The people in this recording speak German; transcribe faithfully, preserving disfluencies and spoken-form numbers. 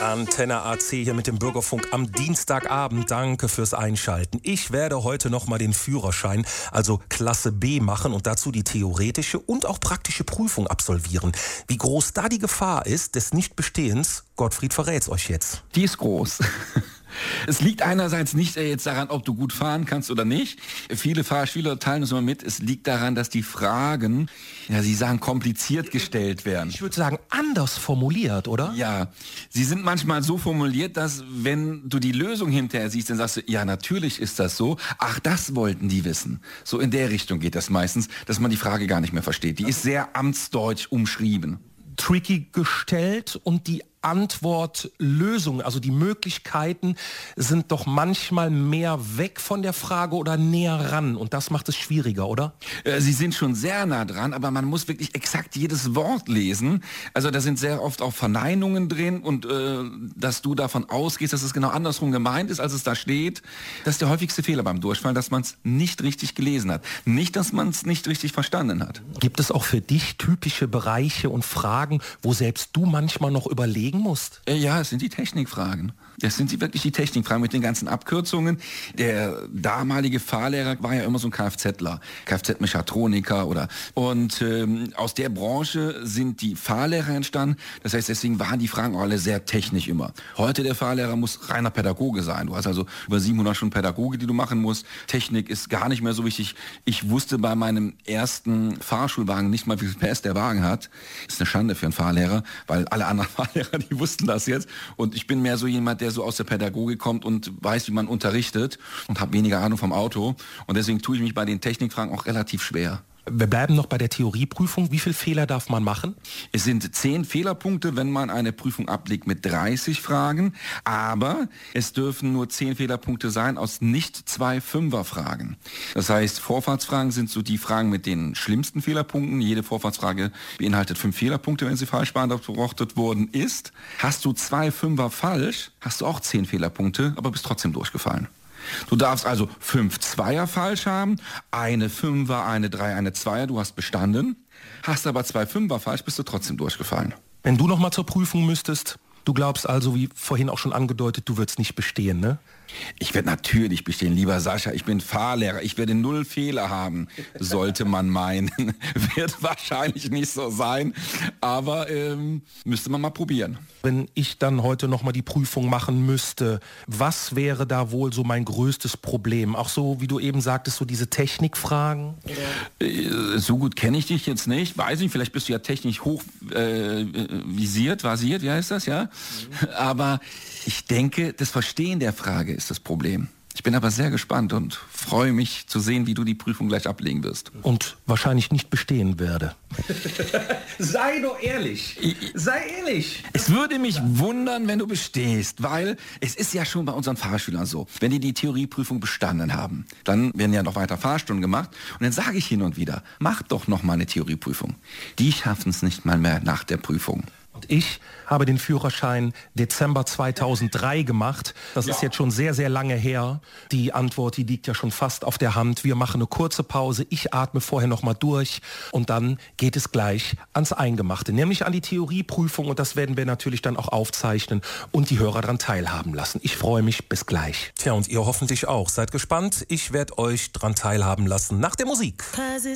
Antenne A C hier mit dem Bürgerfunk am Dienstagabend. Danke fürs Einschalten. Ich werde heute noch mal den Führerschein, also Klasse B, machen und dazu die theoretische und auch praktische Prüfung absolvieren. Wie groß da die Gefahr ist des Nichtbestehens, Gottfried verrät's euch jetzt. Die ist groß. Es liegt einerseits nicht jetzt daran, ob du gut fahren kannst oder nicht. Viele Fahrschüler teilen uns immer mit. Es liegt daran, dass die Fragen, ja, sie sagen, kompliziert gestellt werden. Ich würde sagen, anders formuliert, oder? Ja, sie sind manchmal so formuliert, dass wenn du die Lösung hinterher siehst, dann sagst du, ja, natürlich ist das so. Ach, das wollten die wissen. So in der Richtung geht das meistens, dass man die Frage gar nicht mehr versteht. Die ist sehr amtsdeutsch umschrieben. Tricky gestellt und die Antwortlösung, also die Möglichkeiten sind doch manchmal mehr weg von der Frage oder näher ran und das macht es schwieriger, oder? Sie sind schon sehr nah dran, aber man muss wirklich exakt jedes Wort lesen. Also da sind sehr oft auch Verneinungen drin und äh, dass du davon ausgehst, dass es genau andersrum gemeint ist, als es da steht. Das ist der häufigste Fehler beim Durchfallen, dass man es nicht richtig gelesen hat. Nicht, dass man es nicht richtig verstanden hat. Gibt es auch für dich typische Bereiche und Fragen, wo selbst du manchmal noch überlegen musst? Ja, es sind die Technikfragen. Das sind wirklich die Technikfragen mit den ganzen Abkürzungen. Der damalige Fahrlehrer war ja immer so ein Kfzler, Kfz-Mechatroniker oder und ähm, aus der Branche sind die Fahrlehrer entstanden. Das heißt, deswegen waren die Fragen auch alle sehr technisch immer. Heute der Fahrlehrer muss reiner Pädagoge sein. Du hast also über siebenhundert Stunden Pädagoge, die du machen musst. Technik ist gar nicht mehr so wichtig. Ich wusste bei meinem ersten Fahrschulwagen nicht mal, wie viel P S der Wagen hat. Ist eine Schande für einen Fahrlehrer, weil alle anderen Fahrlehrer, die wussten das jetzt. Und ich bin mehr so jemand, der so aus der Pädagogik kommt und weiß, wie man unterrichtet und habe weniger Ahnung vom Auto. Und deswegen tue ich mich bei den Technikfragen auch relativ schwer. Wir bleiben noch bei der Theorieprüfung. Wie viele Fehler darf man machen? Es sind zehn Fehlerpunkte, wenn man eine Prüfung ablegt mit dreißig Fragen. Aber es dürfen nur zehn Fehlerpunkte sein aus nicht zwei Fünferfragen. Das heißt, Vorfahrtsfragen sind so die Fragen mit den schlimmsten Fehlerpunkten. Jede Vorfahrtsfrage beinhaltet fünf Fehlerpunkte, wenn sie falsch beantwortet worden ist. Hast du zwei Fünfer falsch, hast du auch zehn Fehlerpunkte, aber bist trotzdem durchgefallen. Du darfst also fünf Zweier falsch haben, eine Fünfer, eine Drei, eine Zweier, du hast bestanden. Hast aber zwei Fünfer falsch, bist du trotzdem durchgefallen. Wenn du noch mal zur Prüfung müsstest, du glaubst also, wie vorhin auch schon angedeutet, du würdest nicht bestehen, ne? Ich werde natürlich bestehen, lieber Sascha. Ich bin Fahrlehrer. Ich werde null Fehler haben, sollte man meinen. Wird wahrscheinlich nicht so sein, aber ähm, müsste man mal probieren. Wenn ich dann heute noch mal die Prüfung machen müsste, was wäre da wohl so mein größtes Problem? Auch so, wie du eben sagtest, so diese Technikfragen? Äh, so gut kenne ich dich jetzt nicht. Weiß nicht, vielleicht bist du ja technisch hoch äh, visiert, vasiert, wie heißt das, ja? Mhm. Aber ich denke, das Verstehen der Frage ist das Problem. Ich bin aber sehr gespannt und freue mich zu sehen, wie du die Prüfung gleich ablegen wirst. Und wahrscheinlich nicht bestehen werde. Sei doch ehrlich. Sei ehrlich. Es würde mich wundern, wenn du bestehst, weil es ist ja schon bei unseren Fahrschülern so. Wenn die die Theorieprüfung bestanden haben, dann werden ja noch weiter Fahrstunden gemacht. Und dann sage ich hin und wieder, mach doch noch mal eine Theorieprüfung. Die schaffen es nicht mal mehr nach der Prüfung. Und ich habe den Führerschein Dezember zweitausenddrei gemacht. Das ja. ist jetzt schon sehr, sehr lange her. Die Antwort, die liegt ja schon fast auf der Hand. Wir machen eine kurze Pause. Ich atme vorher noch mal durch und dann geht es gleich ans Eingemachte, nämlich an die Theorieprüfung. Und das werden wir natürlich dann auch aufzeichnen und die Hörer daran teilhaben lassen. Ich freue mich. Bis gleich. Tja, und ihr hoffentlich auch. Seid gespannt. Ich werde euch daran teilhaben lassen nach der Musik.